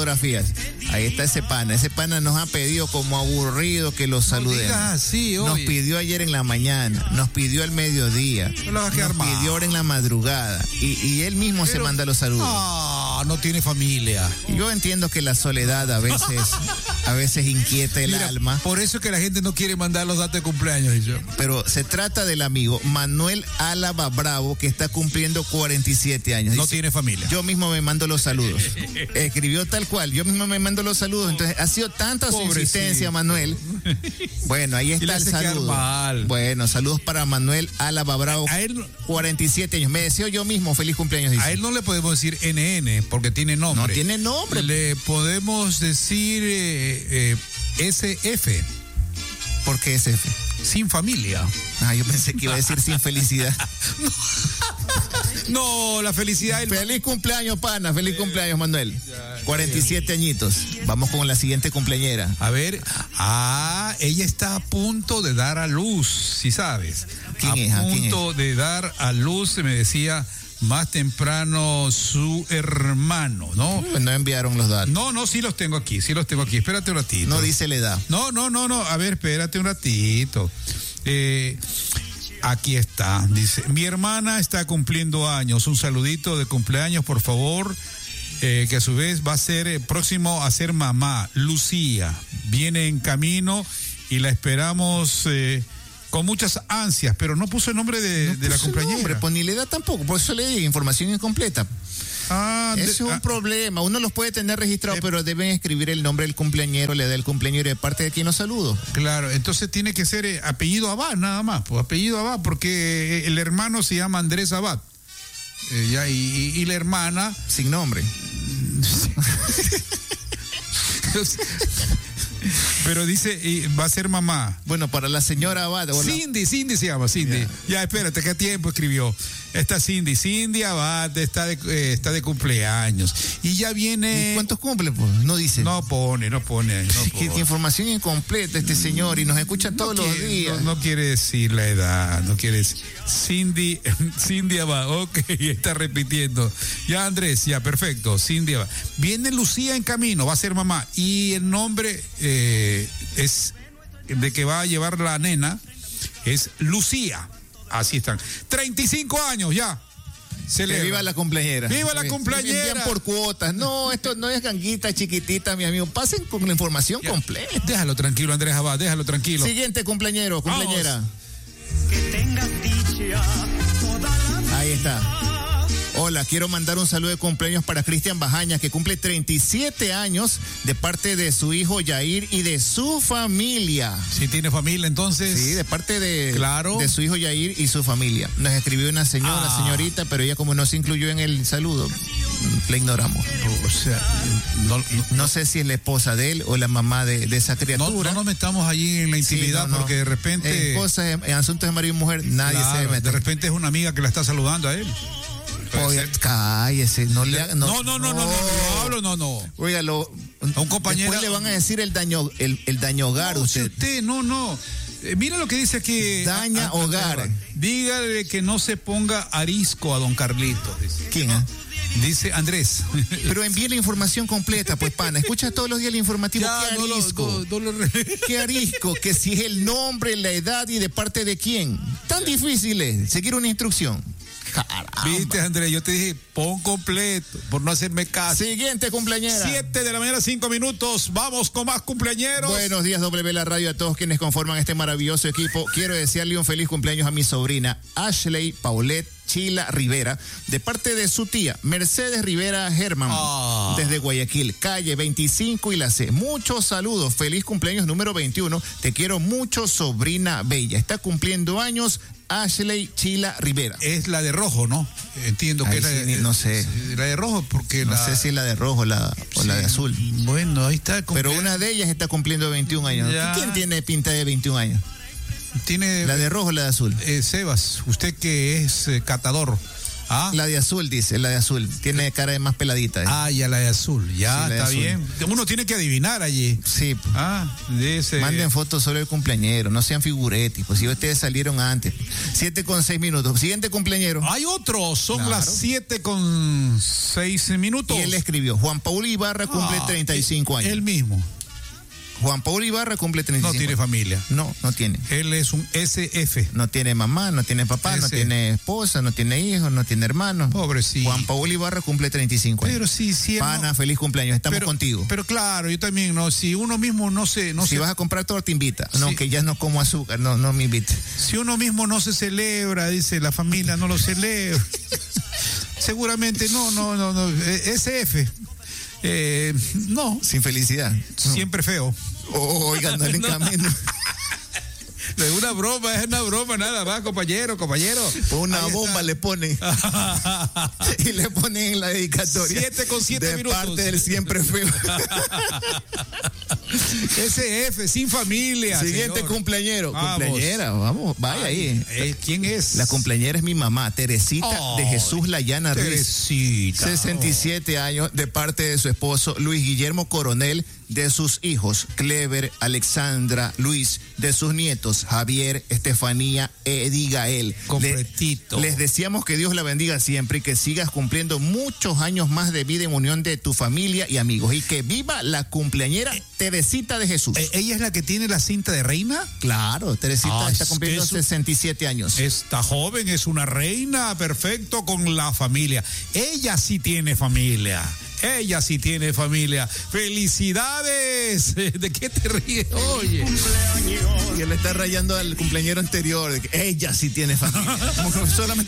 fotografías. Ahí está ese pana. Ese pana nos ha pedido como aburrido que lo saludemos. Sí, nos pidió ayer en la mañana, nos pidió al mediodía, nos pidió ahora en la madrugada. Y él mismo se manda los saludos. No tiene familia. Yo entiendo que la soledad a veces inquieta el alma. Por eso es que la gente no quiere mandar los datos de cumpleaños. Pero se trata del amigo Manuel Álava Bravo, que está cumpliendo 47 años. No tiene familia. Yo mismo me mando los saludos. Escribió tal cual, yo mismo me mando los saludos. Entonces, ha sido tanta su insistencia, Manuel. Bueno, ahí está el saludo. Bueno, saludos para Manuel Álava Bravo, 47 años. Me deseo yo mismo feliz cumpleaños. Dice. A él no le podemos decir NN porque tiene nombre. No tiene nombre. Le podemos decir SF. ¿Por qué SF? Sin familia. Yo pensé que iba a decir sin felicidad. No, la felicidad. Feliz cumpleaños, pana. Feliz cumpleaños, Manuel. 47 añitos. Vamos con la siguiente cumpleañera. A ver. Ella está a punto de dar a luz, si sabes. ¿Quién es? A punto de dar a luz, me decía más temprano su hermano, ¿no? Pues no enviaron los datos. No, sí los tengo aquí. Espérate un ratito. No dice la edad. No. A ver, espérate un ratito. Aquí está. Dice, mi hermana está cumpliendo años. Un saludito de cumpleaños, por favor. Que a su vez va a ser próximo a ser mamá. Lucía viene en camino y la esperamos con muchas ansias, pero no puso el nombre de la cumpleañera. Pues ni la edad tampoco, por eso le di información incompleta. Eso es un problema. Uno los puede tener registrados, pero deben escribir el nombre del cumpleañero, la edad del cumpleañero y de parte de quien los saludo. Claro, entonces tiene que ser apellido Abad, nada más. Pues apellido Abad, porque el hermano se llama Andrés Abad. Y la hermana. Sin nombre. Pero dice, va a ser mamá. Bueno, para la señora Abad. Cindy se llama, Cindy. Ya, espérate, ¿qué tiempo escribió? Está Cindy Abad está de cumpleaños. Y ya viene. ¿Y cuántos cumple? Pues? No dice. No pone. ¿Qué información incompleta este señor y nos escucha todos los días? No quiere decir la edad, no quiere decir. Cindy Abad, ok, está repitiendo. Ya, Andrés, ya, perfecto. Cindy Abad. Viene Lucía en camino, va a ser mamá. Y el nombre es de que va a llevar la nena es Lucía. Así están. 35 años ya. Que viva la cumpleañera. ¡Viva la cumpleañera! Envían por cuotas. No, esto no es ganguita chiquitita, mi amigo. Pasen con la información completa. Déjalo tranquilo, Andrés Abad, déjalo tranquilo. Siguiente cumpleañera. Que tengas dicha toda la Ahí está. Hola, quiero mandar un saludo de cumpleaños para Cristian Bajaña, que cumple 37 años de parte de su hijo Yair y de su familia. ¿Sí tiene familia entonces? Sí, de parte de su hijo Yair y su familia. Nos escribió una señorita, pero ella como no se incluyó en el saludo, la ignoramos. O sea, no sé si es la esposa de él o la mamá de esa criatura. No nos metamos allí en la intimidad porque de repente... En asuntos de marido y mujer nadie se mete. De repente es una amiga que la está saludando a él. Oiga, cállese, no le haga. No. Oiga, a un compañero. Después le van a decir el daño hogar. Usted, no. Mira lo que dice aquí. Daña hogar. Dígale que no se ponga arisco a don Carlito. ¿Quién? Dice Andrés. Pero envíe la información completa, pues, pana. Escucha todos los días el informativo. ¿Qué arisco? ¿Qué arisco? Que si es el nombre, la edad y de parte de quién. Tan difícil es seguir una instrucción. Caramba. Viste, Andrés, yo te dije, pon completo, por no hacerme caso. Siguiente cumpleañera. 7 de la mañana, 5 minutos. Vamos con más cumpleañeros. Buenos días, W la Radio, a todos quienes conforman este maravilloso equipo. Quiero desearle un feliz cumpleaños a mi sobrina Ashley Paulette Chila Rivera, de parte de su tía Mercedes Rivera Germán, desde Guayaquil, calle 25 y la C. Muchos saludos, feliz cumpleaños número 21. Te quiero mucho, sobrina bella. Está cumpliendo años Ashley Chila Rivera. Es la de rojo, ¿no? Entiendo que es no sé. La de rojo porque no sé si es la de rojo o la de azul. Bueno, ahí está. Pero una de ellas está cumpliendo 21 años. ¿Quién tiene pinta de 21 años? Tiene la de rojo o la de azul. Sebas, usted que es catador ¿Ah? La de azul, dice, la de azul. Tiene cara de más peladita. Ah, ya la de azul. Ya, Sí, la de está azul. bien. Uno tiene que adivinar allí. Sí. Dice. Manden fotos sobre el cumpleañero, no sean figuretis, pues si ustedes salieron antes. 7:06. Siguiente cumpleañero. Hay otro, son Claro. las 7:06. Y él escribió, Juan Paulo Ibarra cumple 35 años. Él mismo. Juan Paulo Ibarra cumple 35 No tiene años. familia. No tiene. Él es un SF. No tiene mamá, no tiene papá, no Ese. tiene esposa, no tiene hijos, no tiene hermanos. Pobrecito. Juan Paulo Ibarra cumple 35 años. Pero sí, él Pana, no- feliz cumpleaños, estamos pero, contigo. Pero claro, yo también, no, si uno mismo no se Si vas a comprar torta, invita. No, Sí. que ya no como azúcar, no me invite. si uno mismo no se celebra, dice la familia no lo celebra. Seguramente no. SF. No, Sin felicidad. siempre feo. Oigan, no en camino. Es una broma, nada más, compañero. Una Ahí bomba está. le ponen. Y le ponen en la dedicatoria. 7:07 de minutos. parte del siempre feo. SF, sin familia. Siguiente señor. cumpleañero. Vamos. Cumpleañera, vamos, vaya ahí. ¿Quién es? La cumpleañera es mi mamá, Teresita de Jesús Layana Ruiz. Teresita. 67 años, de parte de su esposo Luis Guillermo Coronel, de sus hijos Clever, Alexandra, Luis, de sus nietos Javier, Estefanía, Edigael. Completito. Les deseamos que Dios la bendiga siempre y que sigas cumpliendo muchos años más de vida en unión de tu familia y amigos. Y que viva la cumpleañera Teresita de Jesús. ¿Ella es la que tiene la cinta de reina? Claro, Teresita está cumpliendo eso- 67 años. Esta joven es una reina, perfecto, con la familia. Ella sí tiene familia. ¡Felicidades! ¿De qué te ríes? Oye. Y él está rayando al cumpleañero anterior. Ella sí tiene familia. Solamente